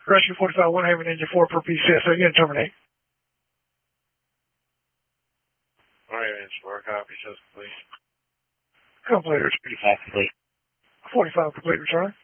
Rescue 45, 1 Haven Engine 4 per PCS. Again, terminate. Alright, Engine 4, copy, says complete. Complete. 45 complete. 45 complete, return.